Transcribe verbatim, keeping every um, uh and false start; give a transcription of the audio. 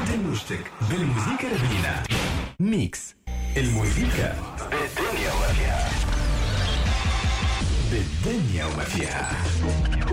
بدل موجتك بالموسيقى البنينة. ميكس الموسيقى بالدنيا وما فيها. بالدنيا وما فيها.